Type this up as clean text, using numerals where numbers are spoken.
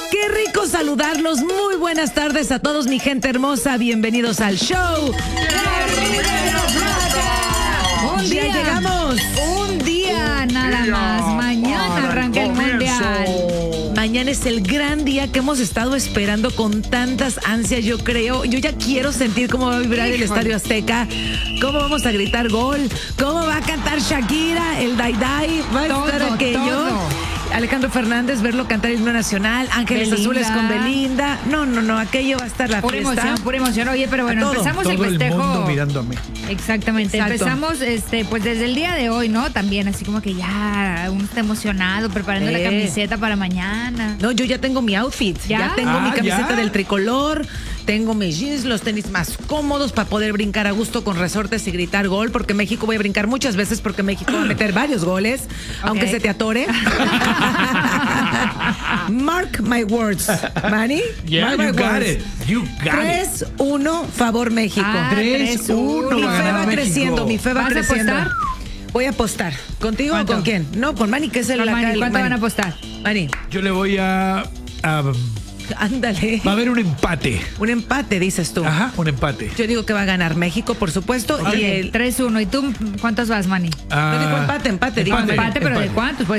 Qué rico saludarlos. Muy buenas tardes a todos, mi gente hermosa. Bienvenidos al show. Ya llegamos. Un día nada más. Mañana arranca el mundial. Mañana es el gran día que hemos estado esperando con tantas ansias, yo creo. Yo ya quiero sentir cómo va a vibrar el Estadio Azteca, cómo vamos a gritar gol, cómo va a cantar Shakira, el Dai Dai, va a estar aquello. Todo. Alejandro Fernández, verlo cantar el himno nacional, Ángeles Belinda. Azules con Belinda. No, aquello va a estar la fiesta. Pura emoción. Oye, pero bueno, empezamos todo el festejo. el mundo mirándome. Exactamente. Exacto. Empezamos pues desde el día de hoy, ¿no? También así como que ya uno está emocionado preparando la camiseta para mañana. No, yo ya tengo mi outfit. ¿Ya? Tengo mi camiseta ¿ya? del tricolor. Tengo mis jeans, los tenis más cómodos para poder brincar a gusto con resortes y gritar gol, porque México voy a brincar muchas veces porque México va a meter varios goles, aunque se te atore. Mark my words, Manny. Yeah, Mark my you got words. it. You got it. 3-1 favor México. 3-1 Mi va a fe ganar va México. creciendo, mi fe va ¿Vas a creciendo. apostar? Voy a apostar. ¿Contigo ¿Cuánto? o con quién? No, con Manny, que es el Con Manny, acá, el ¿cuánto Manny. van a apostar? Manny, Yo le voy a ándale. va a haber un empate. Un empate, dices tú. Ajá, un empate. Yo digo que va a ganar México, por supuesto. Ok, Y el 3-1. ¿Y tú cuántos vas, Manny? No digo empate, digo empate. Empate, pero ¿de empate. cuántos?